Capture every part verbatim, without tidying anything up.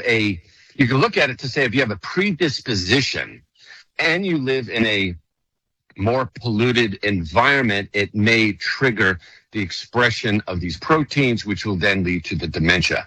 a, you can look at it to say if you have a predisposition and you live in a more polluted environment, it may trigger the expression of these proteins, which will then lead to the dementia.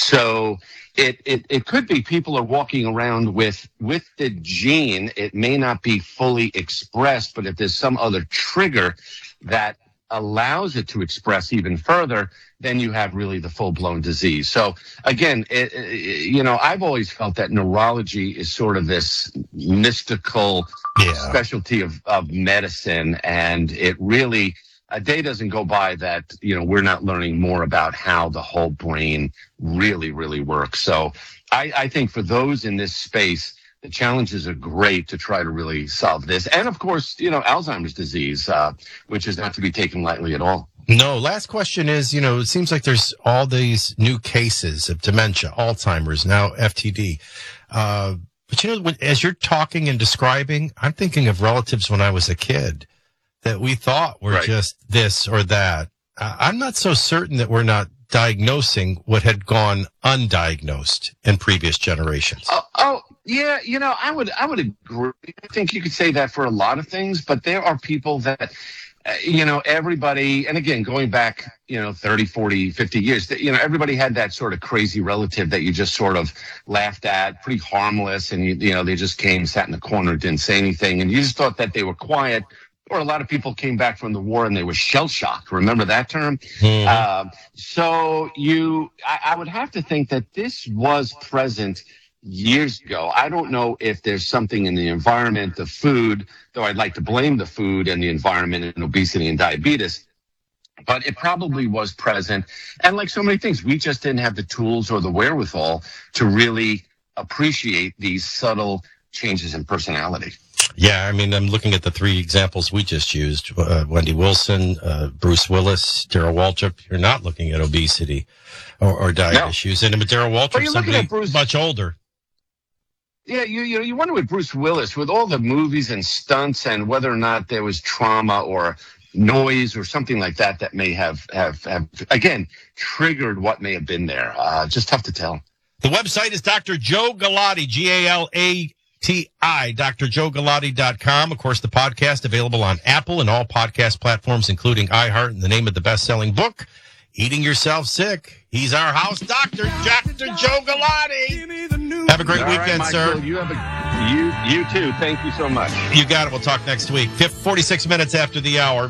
So it, it, it could be people are walking around with, with the gene. It may not be fully expressed, but if there's some other trigger that allows it to express even further, then you have really the full-blown disease. So again, it, it, you know, I've always felt that neurology is sort of this mystical yeah. specialty of, of medicine, and it really, a day doesn't go by that, you know, we're not learning more about how the whole brain really, really works. So I, I think for those in this space, the challenges are great to try to really solve this. And of course, you know, Alzheimer's disease, uh, which is not to be taken lightly at all. No, last question is, you know, it seems like there's all these new cases of dementia, Alzheimer's, now F T D. Uh, but, you know, when, as you're talking and describing, I'm thinking of relatives when I was a kid that we thought were right. just this or that. Uh, I'm not so certain that we're not diagnosing what had gone undiagnosed in previous generations. Oh, oh, yeah, you know, I would I would agree. I think you could say that for a lot of things, but there are people that, uh, you know, everybody, and again, going back, you know, thirty, forty, fifty years, that, you know, everybody had that sort of crazy relative that you just sort of laughed at, pretty harmless, and, you, you know, they just came, sat in the corner, didn't say anything, and you just thought that they were quiet. Or a lot of people came back from the war and they were shell-shocked. Remember that term? Mm-hmm. Uh, so you, I, I would have to think that this was present years ago. I don't know if there's something in the environment, the food, though I'd like to blame the food and the environment and obesity and diabetes. But it probably was present. And like so many things, we just didn't have the tools or the wherewithal to really appreciate these subtle changes in personality. Yeah, I mean, I'm looking at the three examples we just used, uh, Wendy Wilson, uh, Bruce Willis, Darrell Waltrip. You're not looking at obesity or, or diet no. issues. And with Darrell Waltrip, somebody Bruce, much older. Yeah, you, you know, you wonder with Bruce Willis, with all the movies and stunts and whether or not there was trauma or noise or something like that that may have, have, have again, triggered what may have been there. Uh, just tough to tell. The website is Doctor Joe Galati, G A L A T I, D R Joe Galati dot com. Of course, the podcast available on Apple and all podcast platforms, including iHeart, and the name of the best-selling book, Eating Yourself Sick. He's our house doctor, Doctor Joe Galati. Have a great all weekend, right, sir. You have a, you, you too. Thank you so much. You got it. We'll talk next week. forty-six minutes after the hour.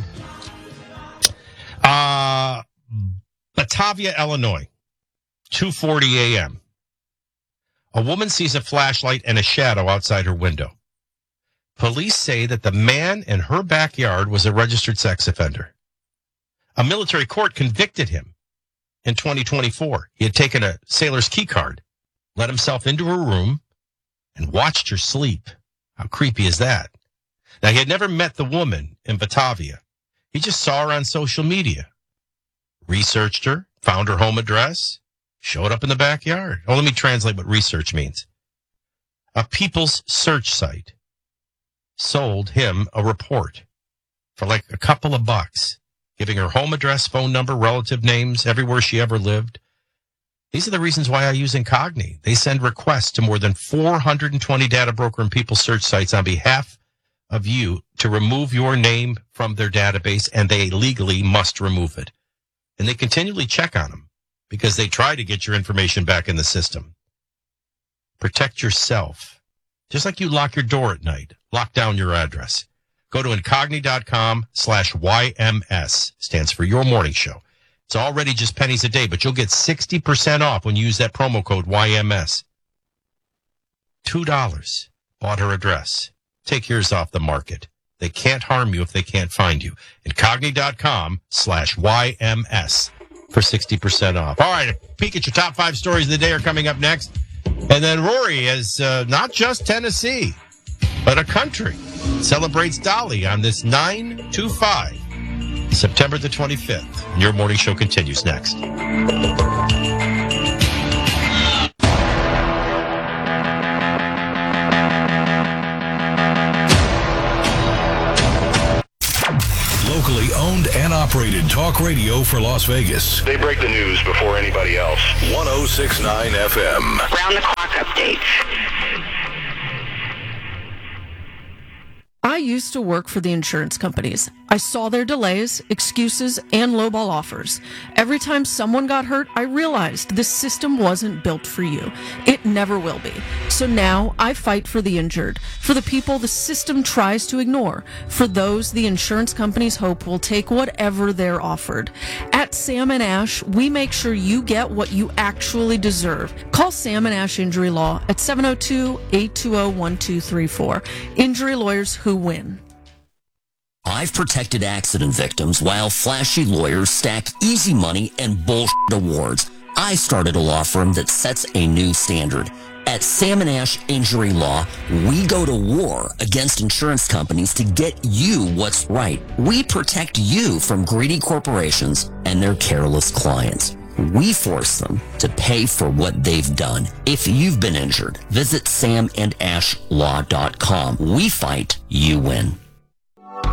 Uh, Batavia, Illinois, two forty a.m. A woman sees a flashlight and a shadow outside her window. Police say that the man in her backyard was a registered sex offender. A military court convicted him in twenty twenty-four. He had taken a sailor's key card, let himself into her room, and watched her sleep. How creepy is that? Now, he had never met the woman in Batavia. He just saw her on social media, researched her, found her home address, showed up in the backyard. Oh, let me translate what research means. A people's search site sold him a report for like a couple of bucks, giving her home address, phone number, relative names, everywhere she ever lived. These are the reasons why I use Incogni. They send requests to more than four hundred twenty data broker and people search sites on behalf of you to remove your name from their database, and they legally must remove it. And they continually check on them, because they try to get your information back in the system. Protect yourself. Just like you lock your door at night, lock down your address. Go to Incogni.com slash YMS. Stands for Your Morning Show. It's already just pennies a day, but you'll get sixty percent off when you use that promo code Y M S. two dollars. Bought her address. Take yours off the market. They can't harm you if they can't find you. Incogni.com slash YMS. For sixty percent off. All right, a peek at your top five stories of the day are coming up next. And then Rory is uh, not just Tennessee, but a country. Celebrates Dolly on this nine two five, September the twenty-fifth. Your morning show continues next. Locally owned and operated talk radio for Las Vegas. They break the news before anybody else. one oh six point nine F M. Round the clock. used to work for the insurance companies. I saw their delays, excuses, and lowball offers. Every time someone got hurt, I realized this system wasn't built for you. It never will be. So now I fight for the injured, for the people the system tries to ignore, for those the insurance companies hope will take whatever they're offered. At Sam and Ash, we make sure you get what you actually deserve. Call Sam and Ash Injury Law at seven oh two, eight two zero, one two three four. Injury lawyers who win. I've protected accident victims while flashy lawyers stack easy money and bullshit awards. I started a law firm that sets a new standard. At Sam and Ash Injury Law, we go to war against insurance companies to get you what's right. We protect you from greedy corporations and their careless clients. We force them to pay for what they've done. If you've been injured, visit sam and ash law dot com. We fight, you win.